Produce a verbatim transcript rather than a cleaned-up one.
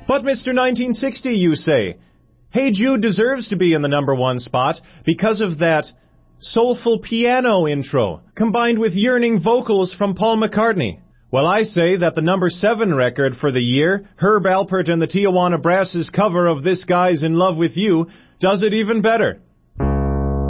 But Mister nineteen sixty, you say, Hey Jude deserves to be in the number one spot because of that soulful piano intro, combined with yearning vocals from Paul McCartney. Well, I say that the number seven record for the year, Herb Alpert and the Tijuana Brass's cover of This Guy's in Love with You, does it even better.